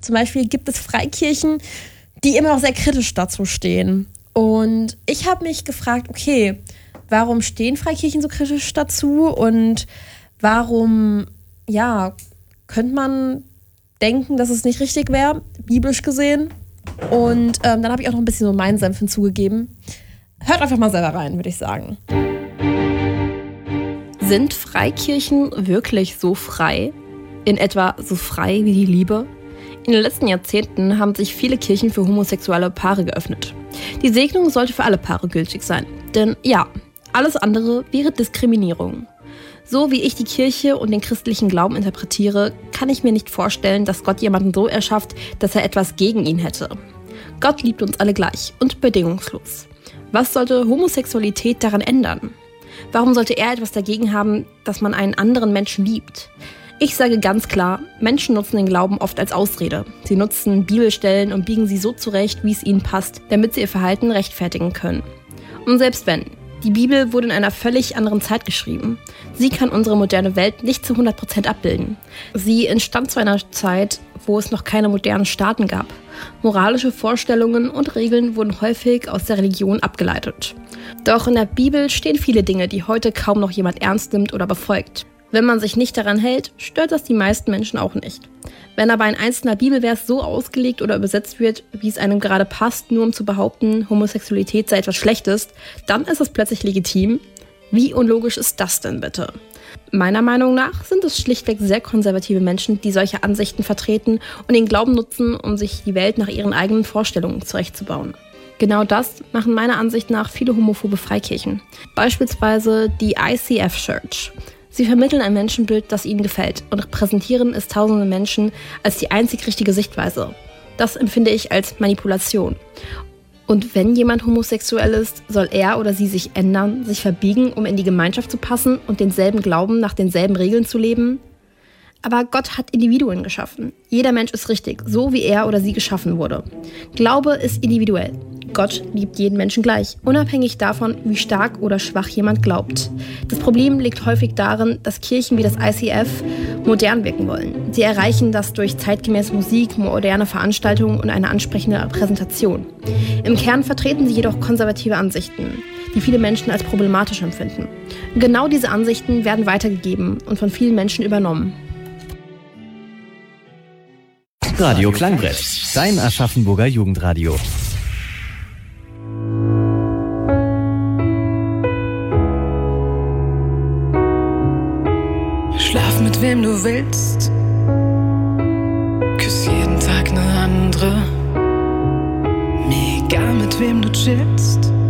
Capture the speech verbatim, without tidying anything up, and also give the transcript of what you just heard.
zum Beispiel gibt es Freikirchen, die immer noch sehr kritisch dazu stehen. Und ich habe mich gefragt, okay, warum stehen Freikirchen so kritisch dazu und warum, ja, könnte man denken, dass es nicht richtig wäre, biblisch gesehen. Und ähm, dann habe ich auch noch ein bisschen so meinen Senf hinzugegeben. Hört einfach mal selber rein, würde ich sagen. Sind Freikirchen wirklich so frei? In etwa so frei wie die Liebe? In den letzten Jahrzehnten haben sich viele Kirchen für homosexuelle Paare geöffnet. Die Segnung sollte für alle Paare gültig sein. Denn ja, alles andere wäre Diskriminierung. So wie ich die Kirche und den christlichen Glauben interpretiere, kann ich mir nicht vorstellen, dass Gott jemanden so erschafft, dass er etwas gegen ihn hätte. Gott liebt uns alle gleich und bedingungslos. Was sollte Homosexualität daran ändern? Warum sollte er etwas dagegen haben, dass man einen anderen Menschen liebt? Ich sage ganz klar, Menschen nutzen den Glauben oft als Ausrede. Sie nutzen Bibelstellen und biegen sie so zurecht, wie es ihnen passt, damit sie ihr Verhalten rechtfertigen können. Und selbst wenn, die Bibel wurde in einer völlig anderen Zeit geschrieben. Sie kann unsere moderne Welt nicht zu hundert Prozent abbilden. Sie entstand zu einer Zeit, wo es noch keine modernen Staaten gab. Moralische Vorstellungen und Regeln wurden häufig aus der Religion abgeleitet. Doch in der Bibel stehen viele Dinge, die heute kaum noch jemand ernst nimmt oder befolgt. Wenn man sich nicht daran hält, stört das die meisten Menschen auch nicht. Wenn aber ein einzelner Bibelvers so ausgelegt oder übersetzt wird, wie es einem gerade passt, nur um zu behaupten, Homosexualität sei etwas Schlechtes, dann ist es plötzlich legitim. Wie unlogisch ist das denn bitte? Meiner Meinung nach sind es schlichtweg sehr konservative Menschen, die solche Ansichten vertreten und den Glauben nutzen, um sich die Welt nach ihren eigenen Vorstellungen zurechtzubauen. Genau das machen meiner Ansicht nach viele homophobe Freikirchen. Beispielsweise die I C F Church. Sie vermitteln ein Menschenbild, das ihnen gefällt und repräsentieren es tausende Menschen als die einzig richtige Sichtweise. Das empfinde ich als Manipulation. Und wenn jemand homosexuell ist, soll er oder sie sich ändern, sich verbiegen, um in die Gemeinschaft zu passen und denselben Glauben nach denselben Regeln zu leben? Aber Gott hat Individuen geschaffen. Jeder Mensch ist richtig, so wie er oder sie geschaffen wurde. Glaube ist individuell. Gott liebt jeden Menschen gleich, unabhängig davon, wie stark oder schwach jemand glaubt. Das Problem liegt häufig darin, dass Kirchen wie das I C F modern wirken wollen. Sie erreichen das durch zeitgemäße Musik, moderne Veranstaltungen und eine ansprechende Präsentation. Im Kern vertreten sie jedoch konservative Ansichten, die viele Menschen als problematisch empfinden. Genau diese Ansichten werden weitergegeben und von vielen Menschen übernommen. Radio Klangbrett, dein Aschaffenburger Jugendradio. Schlaf mit wem du willst, küss jeden Tag eine andere. Mir egal mit wem du chillst,